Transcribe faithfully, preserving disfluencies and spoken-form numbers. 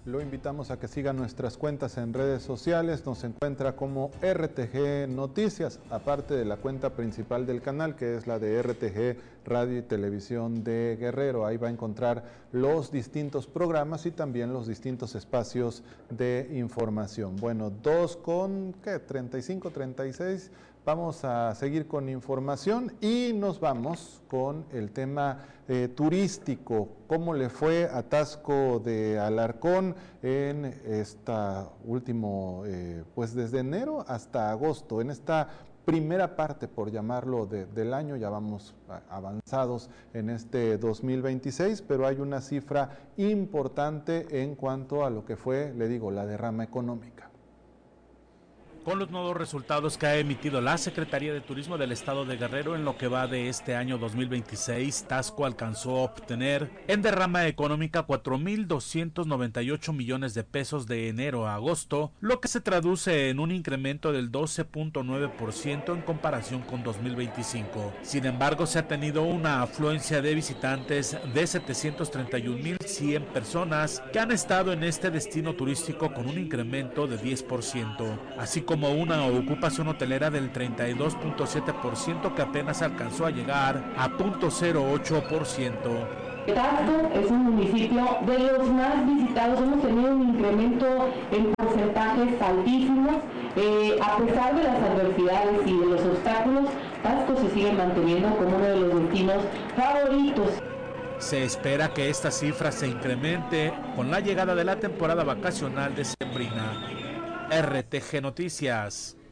Lo invitamos a que siga nuestras cuentas en redes sociales. Nos encuentra como R T G Noticias, aparte de la cuenta principal del canal, que es la de R T G Radio y Televisión de Guerrero. Ahí va a encontrar los distintos programas y también los distintos espacios de información. Bueno, dos con, ¿qué? treinta y cinco, treinta y seis. Vamos a seguir con información y nos vamos con el tema eh, turístico. ¿Cómo le fue a Taxco de Alarcón en esta último, eh, pues desde enero hasta agosto, en esta primera parte, por llamarlo, de, del año? Ya vamos avanzados en este dos mil veintiséis, pero hay una cifra importante en cuanto a lo que fue, le digo, la derrama económica. Con los nuevos resultados que ha emitido la Secretaría de Turismo del Estado de Guerrero en lo que va de este año dos mil veintiséis, Taxco alcanzó a obtener en derrama económica cuatro mil doscientos noventa y ocho millones de pesos de enero a agosto, lo que se traduce en un incremento del doce punto nueve por ciento en comparación con dos mil veinticinco. Sin embargo, se ha tenido una afluencia de visitantes de setecientos treinta y un mil cien personas que han estado en este destino turístico con un incremento de diez por ciento, así como como una ocupación hotelera del treinta y dos punto siete por ciento que apenas alcanzó a llegar a cero punto cero ocho por ciento. Taxco es un municipio de los más visitados, hemos tenido un incremento en porcentajes altísimos, eh, a pesar de las adversidades y de los obstáculos, Taxco se sigue manteniendo como uno de los destinos favoritos. Se espera que esta cifra se incremente con la llegada de la temporada vacacional decembrina. R T G Noticias,